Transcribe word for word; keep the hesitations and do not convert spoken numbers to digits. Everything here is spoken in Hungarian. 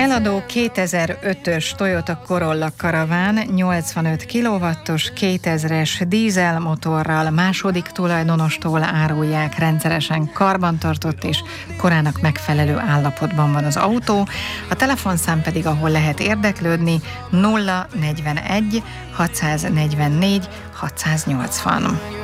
Eladó kétezer-ötös Toyota Corolla Caravan nyolcvanöt kilowattos kétezres dízelmotorral második tulajdonostól árulják, rendszeresen karbantartott és korának megfelelő állapotban van az autó. A telefonszám pedig, ahol lehet érdeklődni, nulla negyvenegy hatszáznegyvennégy hatszáznyolcvan.